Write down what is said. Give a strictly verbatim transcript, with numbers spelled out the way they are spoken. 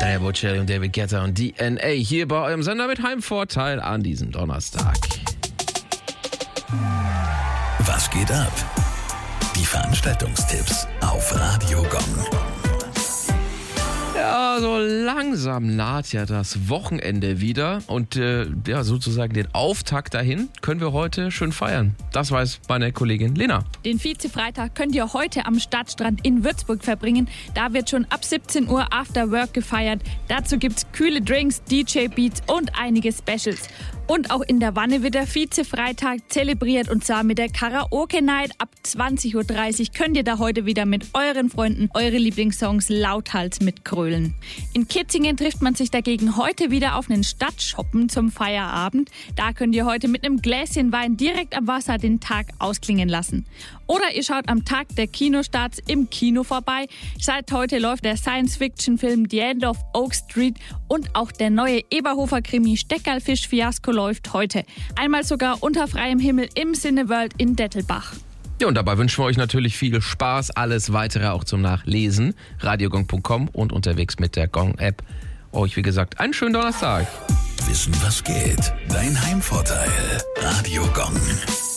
Andrea Bocelli und David Guetta und D N A hier bei eurem Sender mit Heimvorteil an diesem Donnerstag. Was geht ab? Die Veranstaltungstipps auf Radio Gong. Ja, so langsam naht ja das Wochenende wieder und äh, ja, sozusagen den Auftakt dahin können wir heute schön feiern. Das weiß meine Kollegin Lena. Den Vize-Freitag könnt ihr heute am Stadtstrand in Würzburg verbringen. Da wird schon ab siebzehn Uhr After Work gefeiert. Dazu gibt's kühle Drinks, D J-Beats und einige Specials. Und auch in der Wanne wird der Vize-Freitag zelebriert und zwar mit der Karaoke-Night. Ab zwanzig Uhr dreißig könnt ihr da heute wieder mit euren Freunden eure Lieblingssongs lauthals mitgrölen. In Kitzingen trifft man sich dagegen heute wieder auf einen Stadtshoppen zum Feierabend. Da könnt ihr heute mit einem Gläschen Wein direkt am Wasser den Tag ausklingen lassen. Oder ihr schaut am Tag der Kinostarts im Kino vorbei. Seit heute läuft der Science-Fiction-Film The End of Oak Street und auch der neue Eberhofer-Krimi Steckerlfisch-Fiasko läuft heute. Einmal sogar unter freiem Himmel im Cineworld in Dettelbach. Ja, und dabei wünschen wir euch natürlich viel Spaß. Alles weitere auch zum Nachlesen. radiogong punkt com und unterwegs mit der Gong-App. Euch, wie gesagt, einen schönen Donnerstag. Wissen, was geht? Dein Heimvorteil. Radio Gong.